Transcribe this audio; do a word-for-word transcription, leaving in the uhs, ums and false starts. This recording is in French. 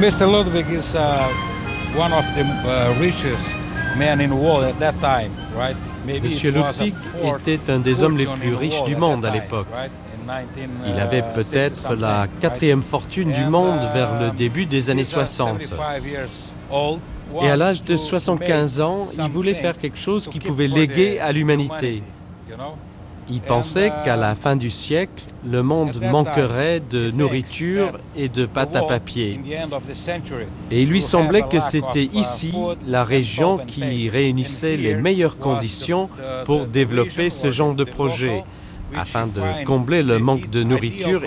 mister Ludwig is uh, one of the uh, richest men in the world at that time, right? Maybe Monsieur it was a Ludwig fourth était un des hommes les fortune plus in the riches world du at monde that à time, l'époque. right? In nineteen, Il avait uh, peut-être sixty la something, quatrième fortune du monde vers le um, début des années he's, uh, soixante. seventy-five years old, Et à l'âge wants de to soixante-quinze make ans, il voulait faire quelque chose to qu'il keep pouvait for léguer the à l'humanité. humanity, you know? Il pensait And, uh, qu'à la fin du siècle, le monde at that manquerait time, de he thinks nourriture that et de the pâte à world, papier. in the end of the century, Et il lui will semblait have a que lack c'était of, uh, ici food la and région pulp and qui paper. réunissait And les here meilleures was conditions the- the- pour the développer region ce or genre the- de the projet, local which afin you de find combler le the manque de ideal nourriture